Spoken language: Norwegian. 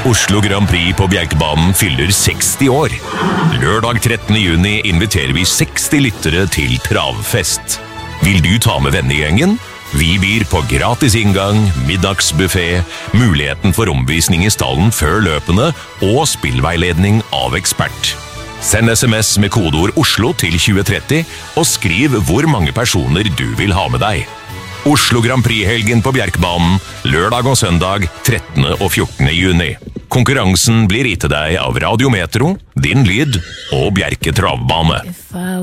Oslo Grand Prix på Bjerkebanen fyller 60 år. Lørdag 13. juni inviterer vi 60 lyttere til travfest. Vil du ta med vennegjengen? Vi byr på gratis inngang, middagsbuffet, muligheten for omvisning i stallen før løpene og spillveiledning av ekspert. Send SMS med kodeord Oslo til 2030 og skriv hvor mange personer du vil ha med deg. Oslo Grand Prix-helgen på Bjerkebanen, lørdag og søndag 13. og 14. juni. Konkurransen blir gitt til deg av Radio Metro, Din Lyd og Bjerke Travbane.